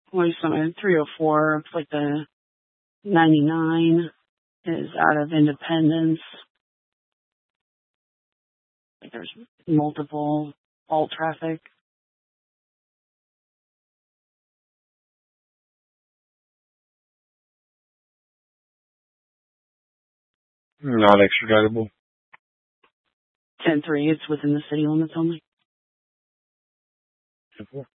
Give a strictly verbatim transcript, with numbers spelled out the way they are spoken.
What is something? three oh four. It's like the ninety-nine is out of Independence. Like there's multiple fault traffic. Not extraditable. ten three. It's within the city limits only. ten four.